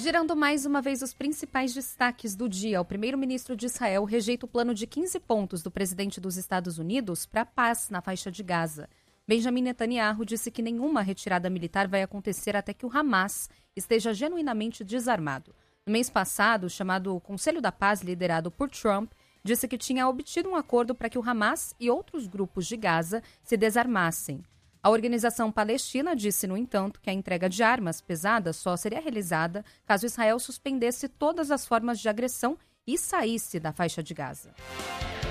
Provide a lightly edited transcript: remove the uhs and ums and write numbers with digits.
Girando mais uma vez os principais destaques do dia, o primeiro-ministro de Israel rejeita o plano de 15 pontos do presidente dos Estados Unidos para a paz na faixa de Gaza. Benjamin Netanyahu disse que nenhuma retirada militar vai acontecer até que o Hamas esteja genuinamente desarmado. No mês passado, o chamado Conselho da Paz, liderado por Trump, disse que tinha obtido um acordo para que o Hamas e outros grupos de Gaza se desarmassem. A organização palestina disse, no entanto, que a entrega de armas pesadas só seria realizada caso Israel suspendesse todas as formas de agressão e saísse da faixa de Gaza.